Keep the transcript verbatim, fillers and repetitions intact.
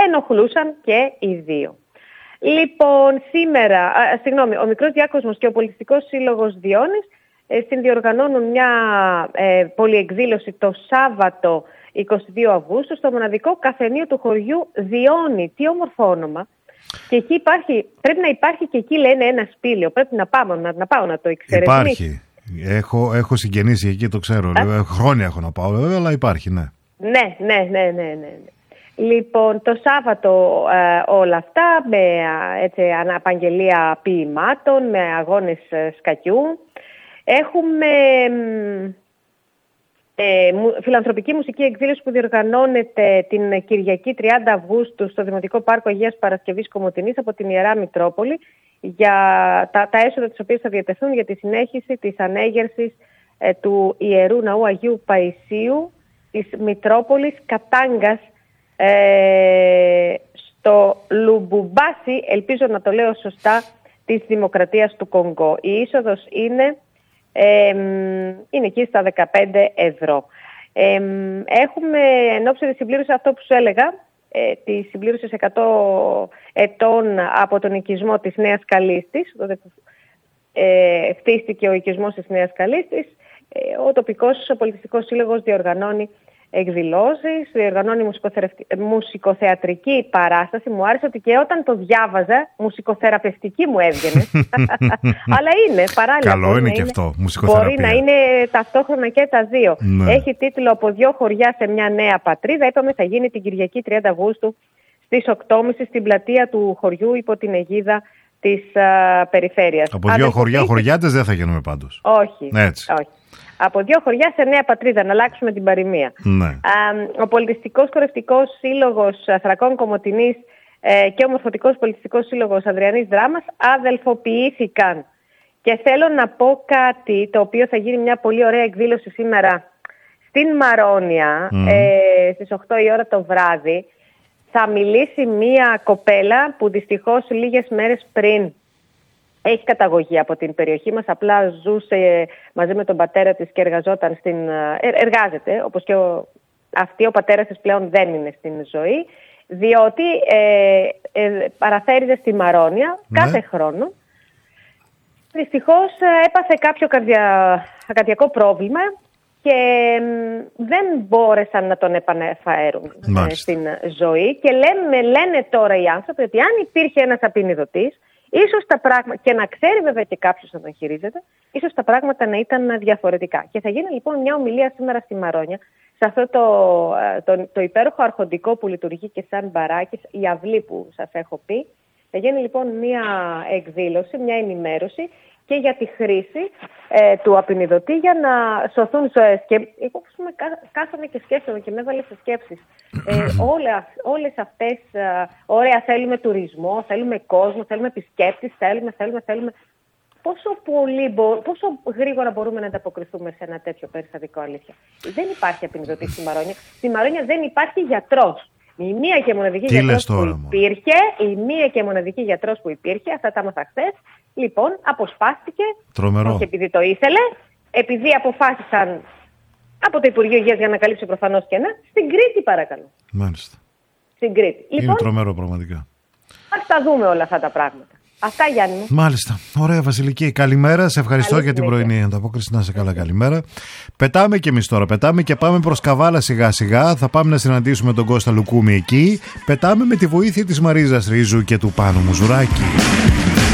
ενοχλούσαν και οι δύο. Λοιπόν, σήμερα, α, συγγνώμη, ο Μικρός Διάκοσμος και ο Πολιτιστικός Σύλλογος Διόνης ε, συνδιοργανώνουν μια ε, πολυεκδήλωση το Σάββατο εικοστή δεύτερη Αυγούστου στο μοναδικό καφενείο του χωριού Διόνη. Τι όμορφο όνομα. Και εκεί υπάρχει, πρέπει να υπάρχει και εκεί λένε ένα σπήλαιο. Πρέπει να, πάμε, να, να πάω να το εξερευνήσω. Υπάρχει. Έχω, έχω συγγενήσει εκεί, το ξέρω. Λέω, χρόνια έχω να πάω, αλλά υπάρχει, ναι. Ναι, ναι, ναι, ναι, ναι. Λοιπόν, το Σάββατο ε, όλα αυτά με έτσι, αναπαγγελία ποιημάτων, με αγώνες ε, σκακιού. Έχουμε ε, φιλανθρωπική μουσική εκδήλωση που διοργανώνεται την Κυριακή τριάντα Αυγούστου στο Δημοτικό Πάρκο Αγίας Παρασκευής Κομοτηνής από την Ιερά Μητρόπολη για τα, τα έσοδα τις οποίες θα διατεθούν για τη συνέχιση της ανέγερσης ε, του Ιερού Ναού Αγίου Παϊσίου της Μητρόπολης Κατάγκας ε, στο Λουμπουμπάσι, ελπίζω να το λέω σωστά, της Δημοκρατίας του Κονγκό. Η είσοδος είναι, ε, είναι εκεί στα δεκαπέντε ευρώ. Ε, έχουμε εν ώψη τη συμπλήρωση αυτό που σου έλεγα, ε, τη συμπλήρωση εκατό ετών από τον οικισμό της Νέας Καλίστης, τότε που ε, χτίστηκε ο οικισμός της Νέας Καλίστης, ε, ο τοπικός ο πολιτιστικός σύλλογος διοργανώνει εκδηλώσεις, διοργανώνει μουσικοθεατρική παράσταση. Μου άρεσε ότι και όταν το διάβαζα, μουσικοθεραπευτική μου έβγαινε. Αλλά είναι παράλληλα. Καλό είναι και αυτό, μουσικοθεραπεία. Μπορεί να είναι ταυτόχρονα και τα δύο. Ναι. Έχει τίτλο «Από δύο χωριά σε μια νέα πατρίδα». Είπαμε θα γίνει την Κυριακή τριάντα Αυγούστου στις οκτώ και μισή στην πλατεία του χωριού υπό την αιγίδα της uh, περιφέρειας. Από δύο Αδε... χωριά χωριάτες δεν θα γίνουμε πάντως. Όχι. Έτσι. Όχι. Από δύο χωριά σε νέα πατρίδα, να αλλάξουμε την παροιμία. Ναι. Α, ο Πολιτιστικός Χορευτικός Σύλλογος Θρακών Κομοτηνής ε, και ο Μορφωτικός Πολιτιστικός Σύλλογος Αδριανής Δράμας αδελφοποιήθηκαν. Και θέλω να πω κάτι το οποίο θα γίνει μια πολύ ωραία εκδήλωση σήμερα στην Μαρόνια, mm. ε, στις οκτώ η ώρα το βράδυ. Θα μιλήσει μια κοπέλα που δυστυχώς λίγες μέρες πριν έχει καταγωγή από την περιοχή μας, απλά ζούσε μαζί με τον πατέρα της και εργαζόταν στην, εργάζεται, όπως και ο, αυτή ο πατέρας της πλέον δεν είναι στην ζωή, διότι ε, ε, παραθέριζε στη Μαρόνια ναι. κάθε χρόνο. Δυστυχώς έπαθε κάποιο καρδια, καρδιακό πρόβλημα και δεν μπόρεσαν να τον επανεφαέρουν ε, στην ζωή και λέμε, λένε τώρα οι άνθρωποι ότι αν υπήρχε ένας απεινιδωτής, ίσως τα πράγματα, και να ξέρει βέβαια και κάποιος να τον χειρίζεται, ίσως τα πράγματα να ήταν διαφορετικά. Και θα γίνει λοιπόν μια ομιλία σήμερα στη Μαρόνια, σε αυτό το, το, το υπέροχο αρχοντικό που λειτουργεί και σαν μπαράκι, η αυλή που σας έχω πει. Θα γίνει λοιπόν μια εκδήλωση, μια ενημέρωση και για τη χρήση ε, του απεινιδωτή για να σωθούν ζωές. Και εγώ πούμε, κάθομαι και σκέφτομαι και με έβαλε σε σκέψεις. Ε, όλα, όλες αυτές, ε, ωραία, θέλουμε τουρισμό, θέλουμε κόσμο, θέλουμε επισκέπτες, θέλουμε, θέλουμε, θέλουμε. Πόσο, πολύ, πόσο γρήγορα μπορούμε να ανταποκριθούμε σε ένα τέτοιο περιστατικό, αλήθεια. Δεν υπάρχει απεινιδωτή στη Μαρόνια. Στη Μαρόνια δεν υπάρχει γιατρός. Η μία και μοναδική Τι γιατρός που τώρα, υπήρχε, η μία και μοναδική γιατρός που υπήρχε, αυτά τα έμαθα χθες, λοιπόν, αποσπάστηκε. Τρομερό. Όχι επειδή το ήθελε, επειδή αποφάσισαν από το Υπουργείο Υγείας για να καλύψει προφανώς κενά, στην Κρήτη παρακαλώ. Μάλιστα. Στην Κρήτη. Είναι λοιπόν, τρομερό πραγματικά. ας τα δούμε όλα αυτά τα πράγματα. Αυτά, Γιάννη μου. Μάλιστα. Ωραία, Βασιλική. Καλημέρα. Σε ευχαριστώ Καλή για την συνέχεια. πρωινή ανταπόκριση. Να είσαι καλά, καλημέρα. Πετάμε κι εμείς τώρα. Πετάμε και πάμε προς Καβάλα σιγά-σιγά. Θα πάμε να συναντήσουμε τον Κώστα Λουκούμη εκεί. Πετάμε με τη βοήθεια της Μαρίζας Ρίζου και του Πάνου Μουζουράκη.